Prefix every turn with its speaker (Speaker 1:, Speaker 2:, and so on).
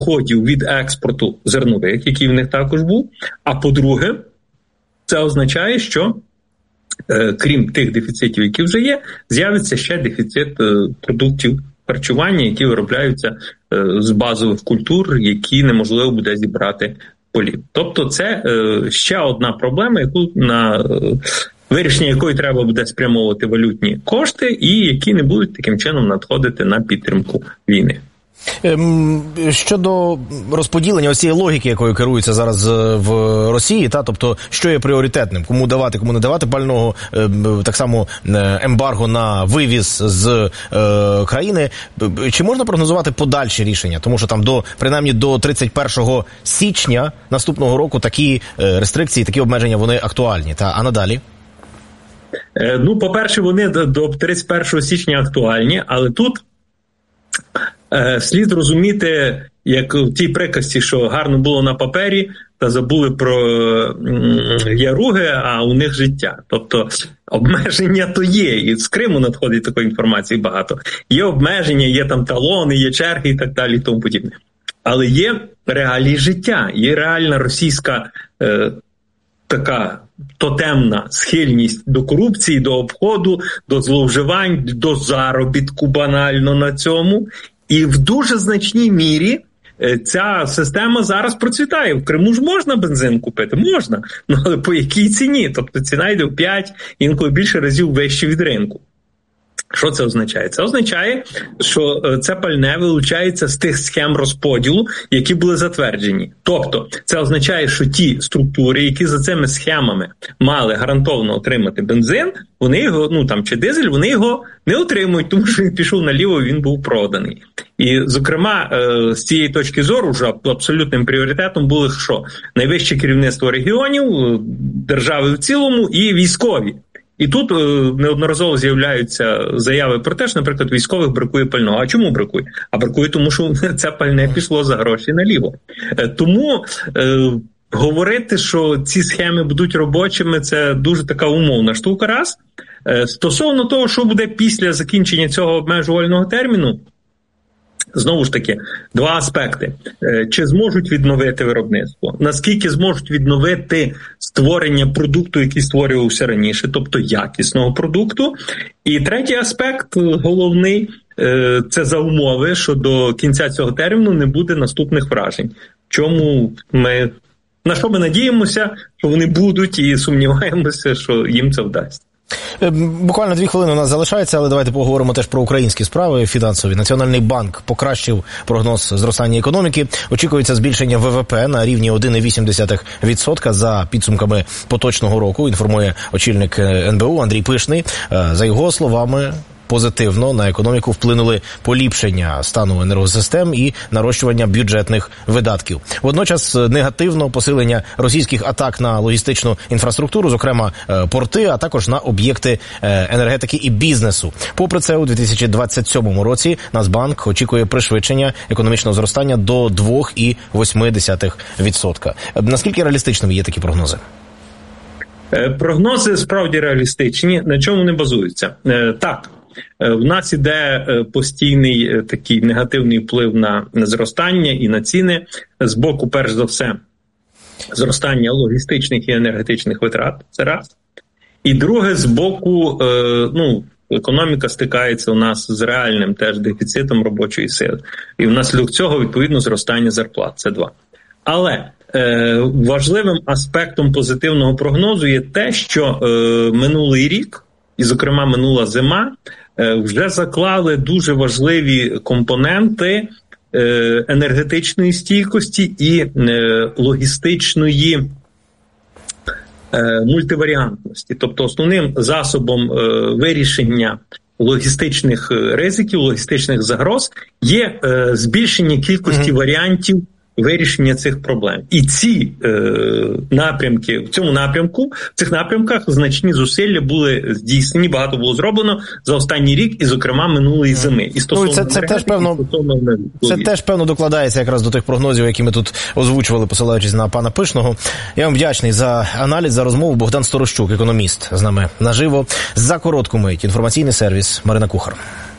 Speaker 1: доходів від експорту зернових, який в них також був. А по-друге, це означає, що крім тих дефіцитів, які вже є, з'явиться ще дефіцит продуктів харчування, які виробляються з базових культур, які неможливо буде зібрати полів. Тобто це ще одна проблема, яку на вирішення якої треба буде спрямовувати валютні кошти і які не будуть таким чином надходити на підтримку війни.
Speaker 2: Щодо розподілення цієї логіки, якою керується зараз в Росії, тобто, що є пріоритетним, кому давати, кому не давати пального, так само ембарго на вивіз з країни, чи можна прогнозувати подальші рішення? Тому що там принаймні до 31 січня наступного року такі рестрикції, такі обмеження, вони актуальні, а надалі?
Speaker 1: По-перше, вони до 31 січня актуальні, але тут слід розуміти, як в тій приказці, що гарно було на папері, та забули про яруги, а у них життя. Тобто обмеження то є, і з Криму надходить такої інформації багато. Є обмеження, є там талони, є черги і так далі і тому подібне. Але є реалії життя, є реальна російська така тотемна схильність до корупції, до обходу, до зловживань, до заробітку банально на цьому. І в дуже значній мірі ця система зараз процвітає. В Криму ж можна бензин купити? Можна. Але по якій ціні? Тобто ціна йде в 5, інколи більше разів вище від ринку. Що це означає? Це означає, що це пальне вилучається з тих схем розподілу, які були затверджені. Тобто, це означає, що ті структури, які за цими схемами мали гарантовано отримати бензин, вони його, чи дизель, вони його не отримують, тому що він пішов наліво, він був проданий. І, зокрема, з цієї точки зору вже абсолютним пріоритетом було що? Найвище керівництво регіонів, держави в цілому і військові. І тут неодноразово з'являються заяви про те, що, наприклад, військових бракує пального. А чому бракує? А бракує тому, що це пальне пішло за гроші наліво. Тому говорити, що ці схеми будуть робочими, це дуже така умовна штука раз. Стосовно того, що буде після закінчення цього обмежувального терміну, знову ж таки, два аспекти. Чи зможуть відновити виробництво? Наскільки зможуть відновити створення продукту, який створювався раніше, тобто якісного продукту? І третій аспект, головний, це за умови, що до кінця цього терміну не буде наступних вражень. На що ми надіємося, що вони будуть, і сумніваємося, що їм це вдасться.
Speaker 2: Буквально 2 хвилини у нас залишається, але давайте поговоримо теж про українські справи фінансові. Національний банк покращив прогноз зростання економіки. Очікується збільшення ВВП на рівні 1,8% за підсумками поточного року, інформує очільник НБУ Андрій Пишний. За його словами, позитивно на економіку вплинули поліпшення стану енергосистем і нарощування бюджетних видатків. Водночас негативно посилення російських атак на логістичну інфраструктуру, зокрема порти, а також на об'єкти енергетики і бізнесу. Попри це, у 2027 році Нацбанк очікує пришвидшення економічного зростання до 2,8%. Наскільки реалістичними є такі прогнози?
Speaker 1: Прогнози справді реалістичні. На чому вони базуються? Так. В нас іде постійний такий негативний вплив на зростання і на ціни з боку, перш за все, зростання логістичних і енергетичних витрат. Це раз. І друге, з боку, економіка стикається у нас з реальним теж дефіцитом робочої сили. І внаслідок цього, відповідно, зростання зарплат. Це два. Але важливим аспектом позитивного прогнозу є те, що минулий рік, і, зокрема, минула зима, вже заклали дуже важливі компоненти енергетичної стійкості і логістичної мультиваріантності. Тобто основним засобом вирішення логістичних ризиків, логістичних загроз є збільшення кількості варіантів вирішення цих проблем. І ці напрямки, в цих напрямках значні зусилля були здійснені, багато було зроблено за останній рік, і, зокрема, минулої зими. І
Speaker 2: це теж певно докладається якраз до тих прогнозів, які ми тут озвучували, посилаючись на пана Пишного. Я вам вдячний за аналіз, за розмову. Богдан Сторощук, економіст, з нами наживо. За коротку мить. Інформаційний сервіс Марина Кухар.